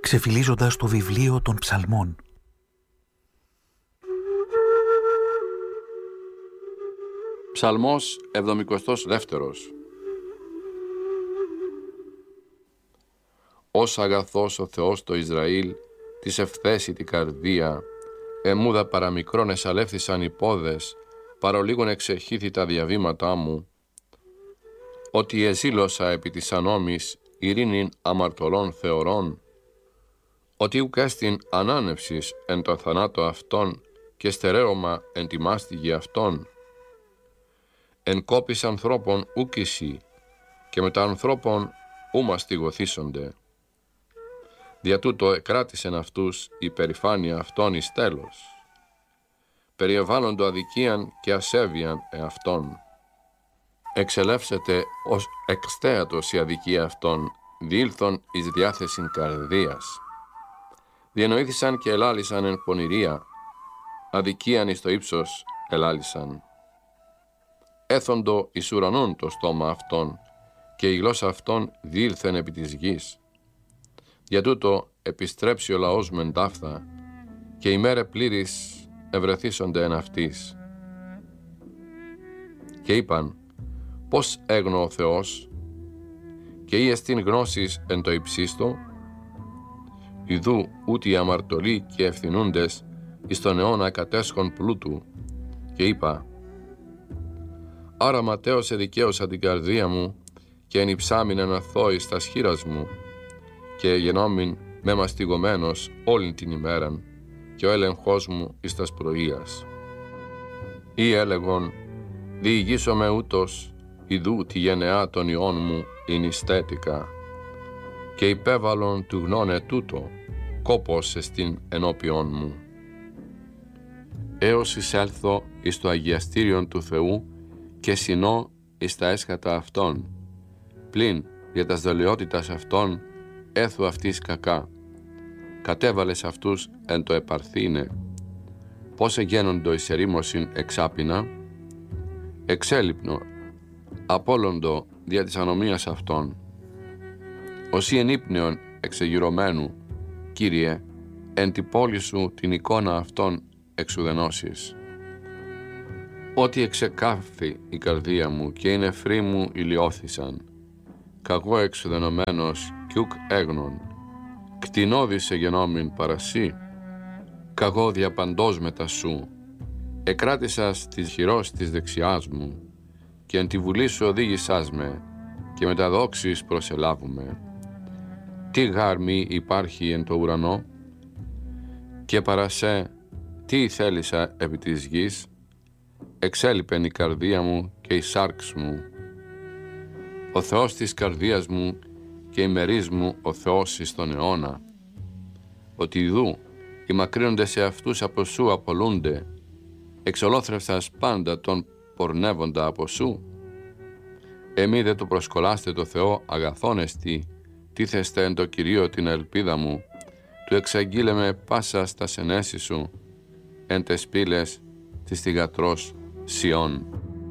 ξεφυλίζοντας το βιβλίο των ψαλμών. Ψαλμός 72. Ως αγαθός ο Θεός το Ισραήλ, της ευθέσιτη καρδία, εμούδα παραμικρόν εσαλεύθησαν οι πόδες, παρολίγων εξεχήθη τα διαβήματά μου, ότι εζήλωσα επί της ανόμης ειρήνην αμαρτωλών θεωρών, ότι ουκ έστιν ανάνευσης εν το θανάτο αυτών και στερέωμα εν τη μάστιγη αυτών. Εν κόπης ανθρώπων ουκ εσύ, και με τα ανθρώπων ου μαστιγωθήσονται. Δια τούτο εκράτησεν αυτούς η περηφάνεια αυτών εις τέλος. Περιεβάλλοντο αδικίαν και ασέβειαν εαυτών. Εξελεύσεται ως εξτέατος η αδικία αυτών, διήλθον εις διάθεσιν καρδίας. Διενοήθησαν και ελάλησαν εν πονηρία, αδικίαν εις το ύψος ελάλησαν. Έθοντο εις ουρανών το στόμα αυτών, και η γλώσσα αυτών διήλθεν επί της γης. Για τούτο επιστρέψει ο λαός μεν ταύθα, και οι μέρε πλήρης ευρεθήσονται εν αυτής. Και είπαν, πώς έγνω ο Θεός, και ή εστίν γνώσης εν το υψίστο, ιδού ούτι οι αμαρτωλοί και ευθυνούντες εις τον αιώνα κατέσχον πλούτου, και είπα, άρα ματέως εδικαίωσα την καρδία μου, και ενυψάμιν εν αθώης τας χείρας μου, και γενόμην με μαστιγωμένος όλην την ημέραν, και ο έλεγχος μου εις τας πρωίας. Ή έλεγον, διηγήσομαι ούτως, ιδού τη γενεά των ιών μου είναι ιστέτικα, και υπέβαλον του γνώνε τούτο, κόπος εστίν ενώπιον μου. Έως εισέλθω εις το αγιαστήριον του Θεού, και συνώ εις τα έσχατα αυτών, πλην για τας δολιότητας αυτών έθου αυτής κακά. Κατέβαλες αυτούς εν το επαρθήνε. Πώς εγένοντο εις ερήμωσιν εξάπινα, εξέλιπνο, απόλοντο δια της ανομίας αυτών. Όσοι εν ύπνεον εξεγυρωμένου, Κύριε, εν τη πόλη σου την εικόνα αυτών εξουδενώσεις. Ότι εξεκάφθη η καρδία μου και οι νεφροί μου ηλιώθησαν, καγώ εξουδενωμένος κι ουκ έγνων, κτηνώδης εγενόμην παρασύ, καγώ διαπαντός μετά σου, εκράτησας της χειρός της δεξιάς μου, και εν τη βουλή σου οδήγησάς με, και με τα δόξης προσελάβουμε. Τι γάρμη υπάρχει εν το ουρανό, και παρασέ τι θέλησα επί της γης, εξέλιπεν η καρδία μου και η σάρξ μου. Ο Θεός της καρδίας μου και η μερίς μου ο Θεός εις τον αιώνα. Ότι ιδού οι μακρύνονται σε αυτούς από σου απολούνται, εξολόθρευσας πάντα τον πορνεύοντα από σου. Εμεί δε το προσκολάστε το Θεό αγαθόν εστι, τίθεστε εν το Κυρίω την ελπίδα μου, του εξαγγείλεμε πάσα στα σενέση σου, εν τες πύλες της θυγατρός Σιών.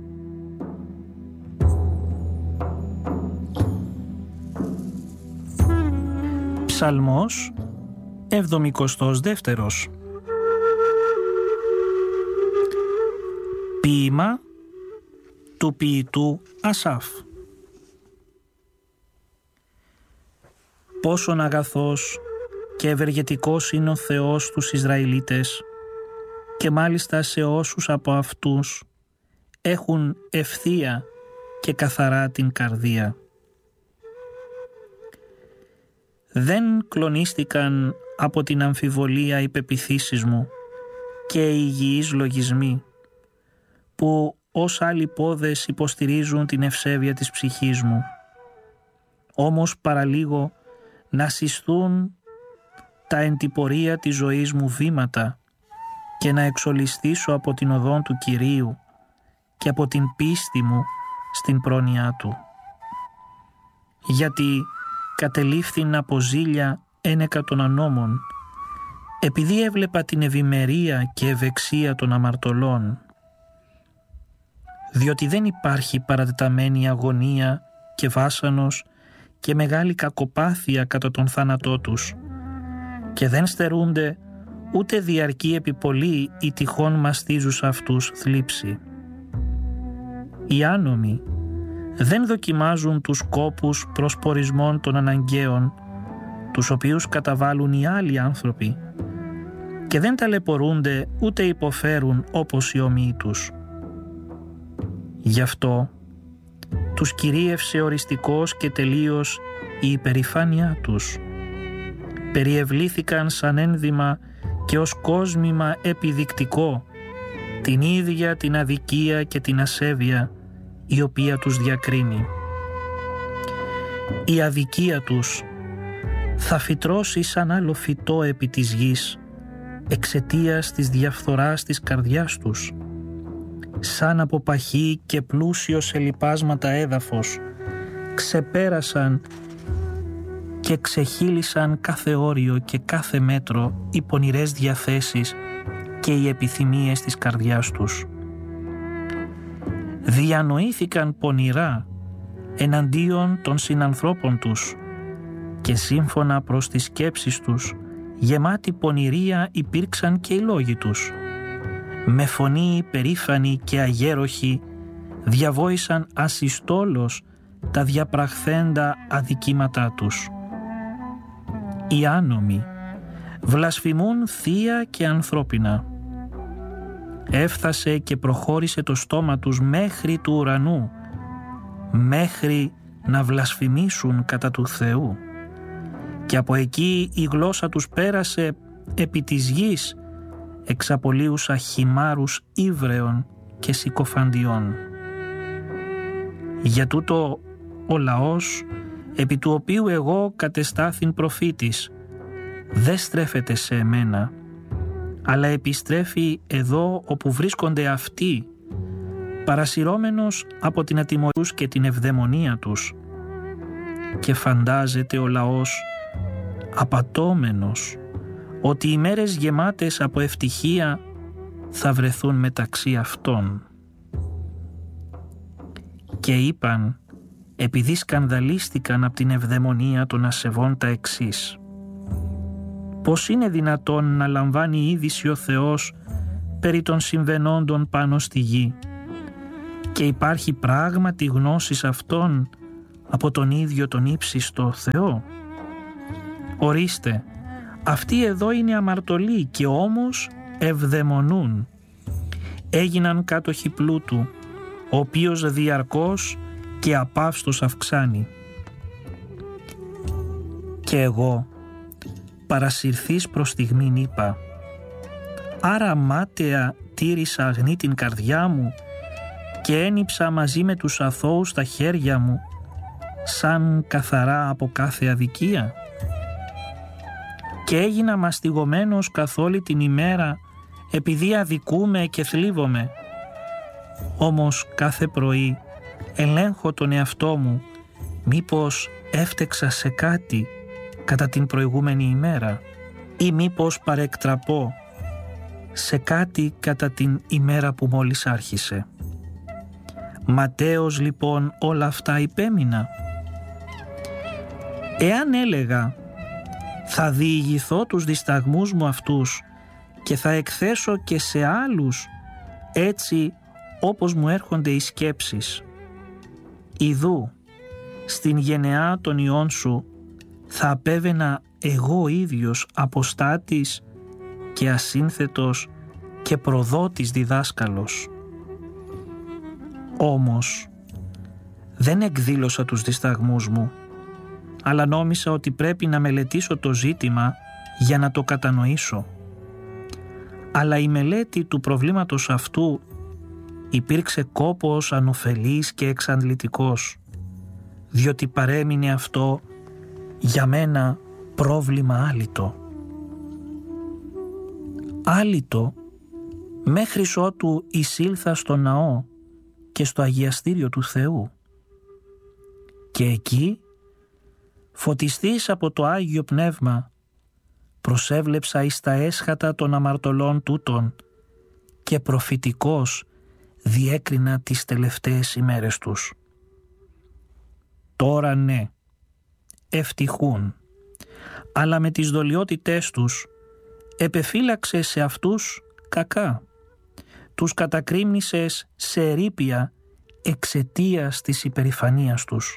Ψαλμός 72. Ποίημα του ποιητού Ασάφ. Πόσον αγαθός και ευεργετικός είναι ο Θεός τους Ισραηλίτες, και μάλιστα σε όσους από αυτούς έχουν ευθεία και καθαρά την καρδία. Δεν κλονίστηκαν από την αμφιβολία οι πεποιθήσεις μου και οι υγιείς λογισμοί, που ως άλλοι πόδες υποστηρίζουν την ευσέβεια της ψυχής μου. Όμως παραλίγο να συστούν τα εν τη πορεία της ζωής μου βήματα και να εξολισθήσω από την οδόν του Κυρίου και από την πίστη μου στην πρόνοιά Του. Γιατί κατελήφθην από ζήλια ένεκα των ανώμων, επειδή έβλεπα την ευημερία και ευεξία των αμαρτωλών. Διότι δεν υπάρχει παρατεταμένη αγωνία και βάσανος και μεγάλη κακοπάθεια κατά τον θάνατό τους, και δεν στερούνται ούτε διαρκή επιπολή η τυχόν μαστίζουσα αυτούς θλίψη. Οι άνομοι δεν δοκιμάζουν τους κόπους προσπορισμών των αναγκαίων, τους οποίους καταβάλουν οι άλλοι άνθρωποι, και δεν ταλαιπωρούνται ούτε υποφέρουν όπως οι ομοίοι τους. Γι' αυτό τους κυρίευσε οριστικός και τελείως η υπερηφάνειά τους. Περιευλήθηκαν σαν ένδυμα και ως κόσμημα επιδεικτικό την ίδια την αδικία και την ασέβεια η οποία τους διακρίνει. Η αδικία τους θα φυτρώσει σαν άλλο φυτό επί της γης εξαιτίας της διαφθοράς της καρδιάς τους. Σαν από παχύ και πλούσιο σε λιπάσματα έδαφος ξεπέρασαν και ξεχύλισαν κάθε όριο και κάθε μέτρο οι πονηρές διαθέσεις και οι επιθυμίες της καρδιάς τους. Διανοήθηκαν πονηρά εναντίον των συνανθρώπων τους και σύμφωνα προς τις σκέψεις τους γεμάτοι πονηρία υπήρξαν και οι λόγοι τους. Με φωνή περήφανη και αγέροχη διαβόησαν ασυστόλως τα διαπραχθέντα αδικήματά τους. Οι άνομοι βλασφημούν θεία και ανθρώπινα. Έφτασε και προχώρησε το στόμα τους μέχρι του ουρανού, μέχρι να βλασφημήσουν κατά του Θεού. Και από εκεί η γλώσσα τους πέρασε επί της γης, εξαπολύουσα χυμάρους ύβρεων και συκοφαντιών. Για τούτο ο λαός, επί του οποίου εγώ κατεστάθην προφήτης, δεν στρέφεται σε εμένα, αλλά επιστρέφει εδώ όπου βρίσκονται αυτοί, παρασυρώμενος από την ατιμωρία και την ευδαιμονία τους. Και φαντάζεται ο λαός απατώμενος ότι οι μέρες γεμάτες από ευτυχία θα βρεθούν μεταξύ αυτών. Και είπαν, επειδή σκανδαλίστηκαν από την ευδαιμονία των ασεβών, τα εξής: πώς είναι δυνατόν να λαμβάνει είδηση ο Θεός περί των συμβαινόντων πάνω στη γη, και υπάρχει πράγματι γνώσης αυτών από τον ίδιο τον ύψιστο Θεό? Ορίστε, αυτοί εδώ είναι αμαρτωλοί και όμως ευδαιμονούν. Έγιναν κάτοχοι πλούτου, ο οποίος διαρκώς και απαύστος αυξάνει. Και εγώ παρασυρθείς προς στιγμήν είπα, άρα μάταια τήρησα αγνή την καρδιά μου και ένιψα μαζί με τους αθώους τα χέρια μου σαν καθαρά από κάθε αδικία, και έγινα μαστιγωμένος καθ' όλη την ημέρα επειδή αδικούμε και θλίβομαι. Όμως κάθε πρωί ελέγχω τον εαυτό μου μήπως έφτεξα σε κάτι κατά την προηγούμενη ημέρα ή μήπως παρεκτραπώ σε κάτι κατά την ημέρα που μόλις άρχισε. Ματέως λοιπόν όλα αυτά υπέμεινα. Εάν έλεγα θα διηγηθώ τους δισταγμούς μου αυτούς και θα εκθέσω και σε άλλους έτσι όπως μου έρχονται οι σκέψεις, ιδού στην γενεά των ιών σου θα απέβαινα εγώ ίδιος αποστάτης και ασύνθετος και προδότης διδάσκαλος. Όμως δεν εκδήλωσα τους δισταγμούς μου, αλλά νόμισα ότι πρέπει να μελετήσω το ζήτημα για να το κατανοήσω. Αλλά η μελέτη του προβλήματος αυτού υπήρξε κόπος ανωφελής και εξαντλητικός, διότι παρέμεινε αυτό για μένα πρόβλημα άλυτο. Άλυτο μέχρις ότου εισήλθα στο ναό και στο αγιαστήριο του Θεού. Και εκεί, φωτιστής από το Άγιο Πνεύμα, προσέβλεψα εις τα έσχατα των αμαρτωλών τούτων και προφητικός διέκρινα τις τελευταίες ημέρες τους. Τώρα ναι, ευτυχούν, αλλά με τις δολιότητές τους επεφύλαξε σε αυτούς κακά. Τους κατακρίμνησες σε ερείπια εξαιτίας της υπερηφανίας τους.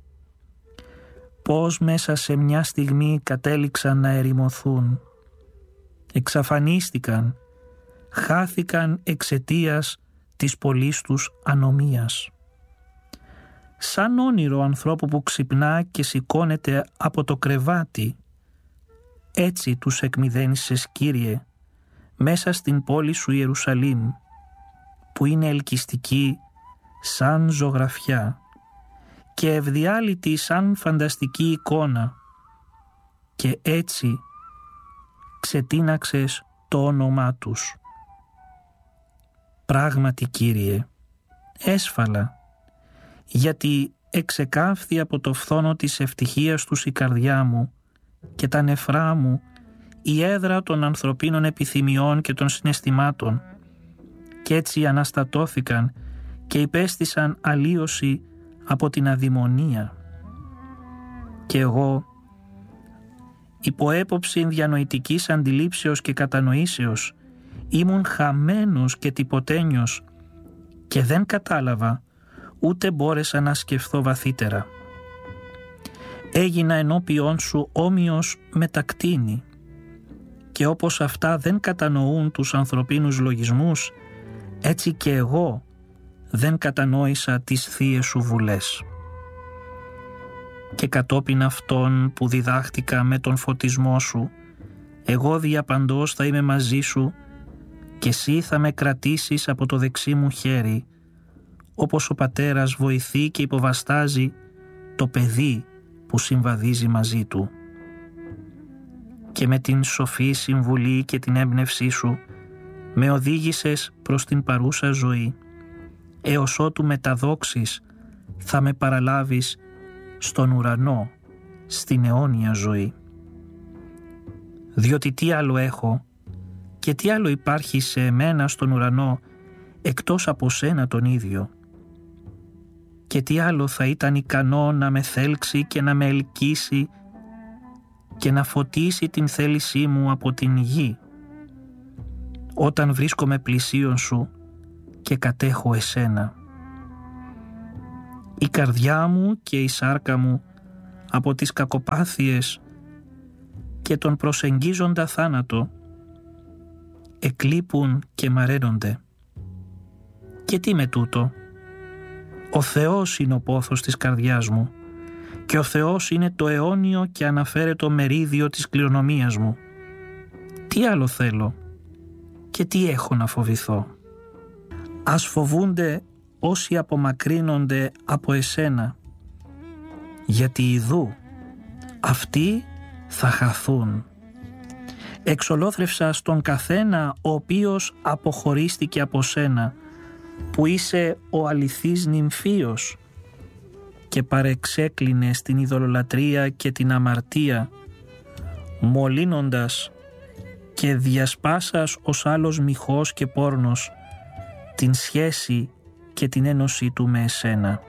Πώς μέσα σε μια στιγμή κατέληξαν να ερημωθούν, εξαφανίστηκαν, χάθηκαν εξαιτίας της πολλής τους ανομίας. Σαν όνειρο ανθρώπου που ξυπνά και σηκώνεται από το κρεβάτι, έτσι τους εκμηδένισες, Κύριε, μέσα στην πόλη σου Ιερουσαλήμ, που είναι ελκυστική σαν ζωγραφιά και ευδιάλυτη σαν φανταστική εικόνα, και έτσι ξετίναξες το όνομά τους. Πράγματι, Κύριε, έσφαλα, γιατί εξεκάφθη από το φθόνο της ευτυχίας τους η καρδιά μου και τα νεφρά μου η έδρα των ανθρωπίνων επιθυμιών και των συναισθημάτων, κι έτσι αναστατώθηκαν και υπέστησαν αλλίωση από την αδημονία. Και εγώ, υπό έποψη διανοητικής αντιλήψεως και κατανοήσεως, ήμουν χαμένος και τυποτένιος και δεν κατάλαβα, ούτε μπόρεσα να σκεφτώ βαθύτερα. Έγινα ενώπιόν σου όμοιος με τα κτήνη, και όπως αυτά δεν κατανοούν τους ανθρωπίνους λογισμούς, έτσι και εγώ δεν κατανόησα τις θείες σου βουλές. Και κατόπιν αυτών που διδάχτηκα με τον φωτισμό σου, εγώ διαπαντός θα είμαι μαζί σου και εσύ θα με κρατήσεις από το δεξί μου χέρι, όπως ο πατέρας βοηθεί και υποβαστάζει το παιδί που συμβαδίζει μαζί του. Και με την σοφή συμβουλή και την έμπνευσή σου με οδήγησες προς την παρούσα ζωή, έως ότου με τα δόξεις θα με παραλάβεις στον ουρανό, στην αιώνια ζωή. Διότι τι άλλο έχω και τι άλλο υπάρχει σε εμένα στον ουρανό εκτός από σένα τον ίδιο, και τι άλλο θα ήταν ικανό να με θέλξει και να με ελκύσει και να φωτίσει την θέλησή μου από την γη, όταν βρίσκομαι πλησίον σου και κατέχω εσένα. Η καρδιά μου και η σάρκα μου από τις κακοπάθειες και τον προσεγγίζοντα θάνατο εκλείπουν και μαραίνονται. Και τι με τούτο? Ο Θεός είναι ο πόθος της καρδιάς μου και ο Θεός είναι το αιώνιο και αναφέρετο μερίδιο της κληρονομίας μου. Τι άλλο θέλω και τι έχω να φοβηθώ? Ας φοβούνται όσοι απομακρύνονται από εσένα, γιατί ιδού αυτοί θα χαθούν. Εξολόθρευσα στον καθένα ο οποίος αποχωρίστηκε από σένα, που είσαι ο αληθής νυμφίος, και παρεξέκλεινε στην ειδωλολατρία και την αμαρτία, μολύνοντας και διασπάσας ως άλλος μοιχός και πόρνος την σχέση και την ένωση του με εσένα.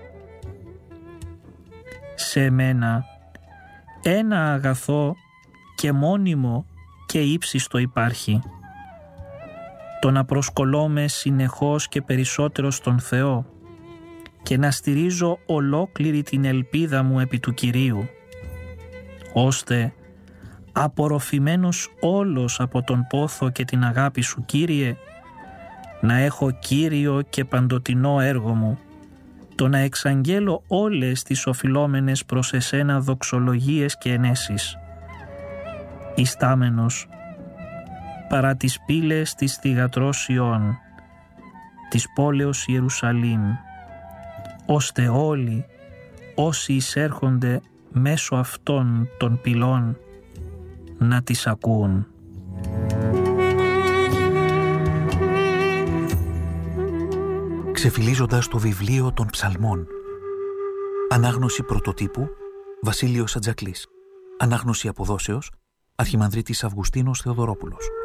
Σε εμένα ένα αγαθό και μόνιμο και ύψιστο υπάρχει, το να προσκολώμαι συνεχώς και περισσότερο στον Θεό και να στηρίζω ολόκληρη την ελπίδα μου επί του Κυρίου, ώστε απορροφημένος όλος από τον πόθο και την αγάπη σου, Κύριε, να έχω κύριο και παντοτινό έργο μου, το να εξαγγέλω όλες τις οφειλόμενες προς εσένα δοξολογίες και ενέσεις, ιστάμενος παρά τις πύλες της θυγατρός Ιών, της πόλεως Ιερουσαλήμ, ώστε όλοι όσοι εισέρχονται μέσω αυτών των πυλών να τις ακούν. Ξεφυλίζοντας το βιβλίο των Ψαλμών. Ανάγνωση πρωτοτύπου Βασίλειος Ατζακλής. Ανάγνωση αποδόσεως Αρχιμανδρίτης Αυγουστίνος Θεοδωρόπουλος.